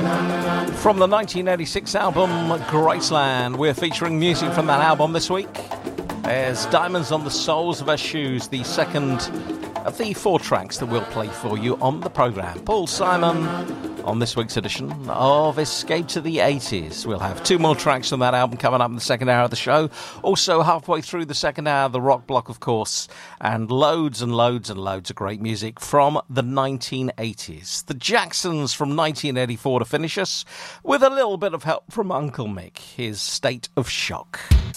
From the 1986 album Graceland, we're featuring music from that album this week. There's Diamonds on the Soles of Her Shoes, the second of the 4 tracks that we'll play for you on the programme. Paul Simon on this week's edition of Escape to the 80s. We'll have 2 more tracks from that album coming up in the second hour of the show. Also, halfway through the second hour, the rock block, of course, and loads and loads and loads of great music from the 1980s. The Jacksons from 1984 to finish us, with a little bit of help from Uncle Mick, his State of Shock.